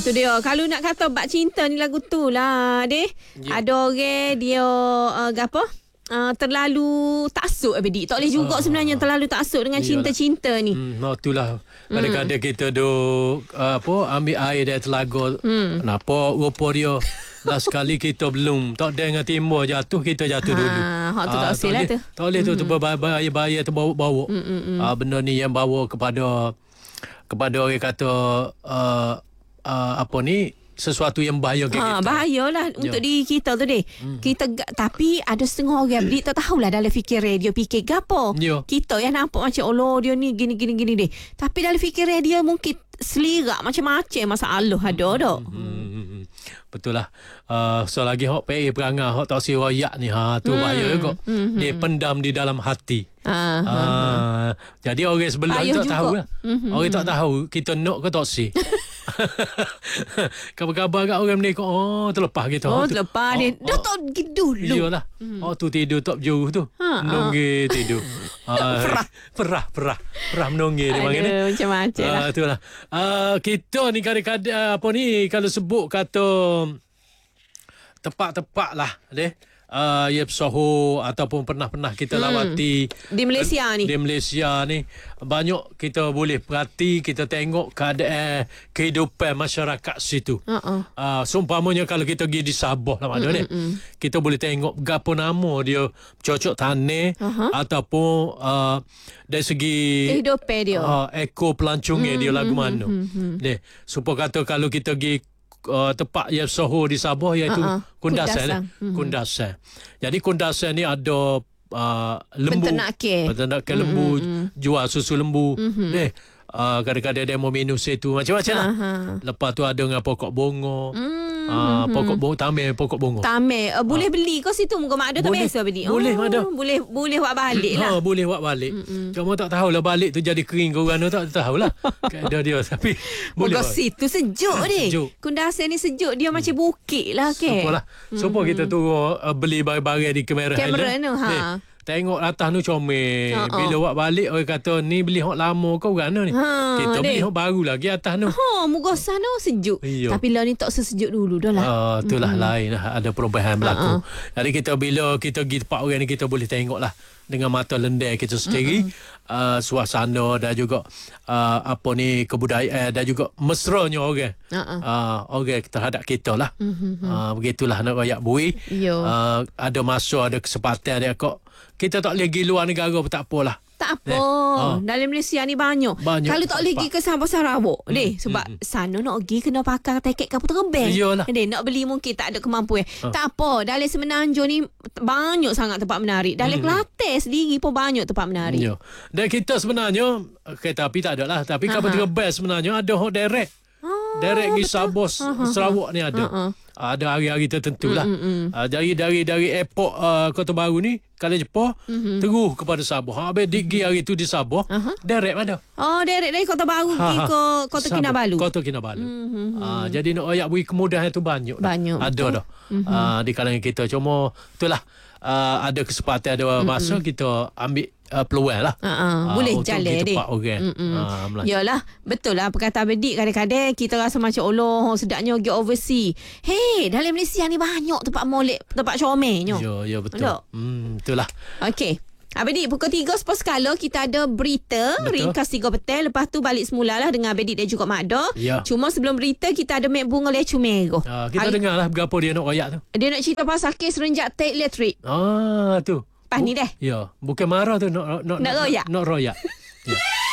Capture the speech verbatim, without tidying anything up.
tu dia. Kalau nak kata bab cinta ni lagu tu lah, deh. Yeah. Ada orang dia uh, apa? Uh, terlalu taksub Abedi. Tak boleh juga uh, sebenarnya terlalu taksub dengan iyalah. Cinta-cinta ni. Hmm, no, itulah. Kadang-kadang hmm. kita duk uh, apa ambil air dari telaga. Hmm. Kenapa rupa dia last sekali kita belum tak dengan timur jatuh kita jatuh ha, dulu. Hak tu tak uh, lah tu. Tak boleh tu tu bahaya-bahaya terbawa-bawa. Hmm, hmm, hmm. Uh, benda ni yang bawa kepada kepada orang kata uh, uh, apa ni sesuatu yang bahaya ke ha, kita. Bahayalah ya. Untuk diri kita tu deh. Hmm. Kita tapi ada setengah orang beri tak tahulah dalam fikir dia fikir gapo. Ya. Kita yang nampak macam Allah dia ni gini gini gini deh. Tapi dalam fikir dia mungkin selirak macam-macam masalah ada dah. Hmm. Hmm. Betul lah. Uh, so lagi hok pe perangai hok tak si royak ni ha tu hmm. bahaya juga. Hmm. Dia pendam di dalam hati. Ah, uh, uh, jadi orang sebelah tak juga. Tahu lah. Mm-hmm. Orang tak tahu kita nak ke tak si. Kabar-kabar kat orang ni kok oh terlepas kita. Oh, terlepas oh, dia. Oh, dah tak dulu. Iyalah. Mm. Oh tu tidur tak berjuruh tu. Ha, menonggil ha. Tidur. uh, perah, perah, perah. Perah menonggil dia panggil ni. Macam-macam lah. Uh, itulah. Uh, kita ni kadang-kadang apa ni kalau sebut kata tepat-tepat lah deh. Uh, ya Soho ataupun pernah-pernah kita hmm. lawati di Malaysia ni. Di Malaysia ni banyak kita boleh perhati, kita tengok keadaan kehidupan masyarakat situ. Uh-uh. Uh, seumpamanya kalau kita pergi di Sabah lah mana ni. Kita boleh tengok gapo nama dia cocok tanah uh-huh. ataupun uh, dari segi kehidupan dia. Uh, eko pelancongnya mm, dia lagu mm, mana. Mm, mm, mm. Supaya kata kalau kita pergi Uh, tempat yang Soho di Sabah iaitu uh-uh. Kundasan. Kundasan. Mm-hmm. Kundasan. Jadi Kundasan ni ada uh, lembu. Penternakan. Penternakan mm-hmm. lembu, jual susu lembu. Mm-hmm. Eh, uh, kadang-kadang dia mau minum situ macam-macam lah. Uh-huh. Lepas tu ada dengan pokok bongo. Mm-hmm. Uh, pokok bongo, tamir pokok bongo. Tamir. Uh, boleh uh. beli kau situ muka mak ada tak biasa beli? Boleh, oh, ada. Boleh boleh buat balik lah. Ha, boleh buat balik. Mm-mm. Cuma tak tahulah balik tu jadi kering ke orang tak tahulah. Keadaan dia tapi boleh. Muka situ sejuk deh. Kundasan ni sejuk dia hmm. macam bukit lah ke. Supalah. Supaya mm-hmm. kita tu uh, beli barang-barang di kamera Kamera tu ha. Eh, tengok atas tu comel. Uh-uh. Bila buat balik orang kata ni beli hok lama kau kan ni. Ha, kita deh. Beli hok baru lagi atas tu. Ha, muka sana sejuk. Iyo. Tapi lah ni tak sesejuk dulu dah lah. Uh, itulah mm-hmm. lain lah. Ada perubahan berlaku. Uh-uh. Jadi kita bila kita pergi tempat orang ni kita boleh tengok lah dengan mata lendai kita sendiri. Mm-hmm. Uh, suasana dan juga uh, apa ni kebudayaan dan juga mesranya orang. Uh-uh. Uh, orang terhadap kita lah. Mm-hmm. Uh, begitulah nak royak bui. Uh, ada masa ada kesempatan dia kok kita tak boleh pergi luar negara pun tak apalah. Tak apa. Eh, ha. Dalam Malaysia ni banyak. banyak Kalau tak boleh pergi ke Sabah Sarawak, hmm. deh sebab hmm. sana nak pergi kena pakai tiket kapal terbang. Deh nak beli mungkin tak ada kemampuan. Ha. Tak apa. Dalam Semenanjung ni banyak sangat tempat menarik. Dalam hmm. Kelantan sendiri pun banyak tempat menarik. Ya. Dan kita sebenarnya kereta api tak ada lah, tapi kapal terbang sebenarnya ada hot direct. Oh, direct pergi Sabah Sarawak ni ada. Ha-ha. Ada hari-hari tertentu lah. Mm-hmm. Uh, dari dari dari airport uh, Kota Baru ni Kuala Lumpur mm-hmm. terus kepada Sabah. Habis pergi hari tu di Sabah, uh-huh. direct mana? Oh, direct dari Kota Baru pergi ke Kota Sabah, Kinabalu. Kota Kinabalu. Mm-hmm. Uh, jadi nak ayak beri kemudahan tu banyak. Banyak. Dah. Ada dah. Mm-hmm. Uh, di kalangan kita cuma itulah uh, ada kesempatan ada masa mm-hmm. kita ambil Uh, peluang lah uh-uh. uh, boleh jalan dek uh, yalah betul lah perkataan Bedik. Kadang-kadang kita rasa macam Allah sedapnya pergi overseas. Hey, dalam Malaysia ni banyak tempat molek, tempat comelnya. Ya ya betul. Hmm, itulah. Okey Abedik, pukul tiga sepuluh skala kita ada berita. Betul. Ringkas tiga petang. Lepas tu balik semula lah dengan Abedik dan juga Mak Do. Ya. Cuma sebelum berita kita ada Mek Bunga Lecu Merah. uh, Kita Hari... dengar lah berapa dia nak royak tu. Dia nak cerita pasal kes renjak teh elektrik. Ah tu. Pas ni dah. Ya, bukan marah tu nak nak nak royak. Nak royak. Ya.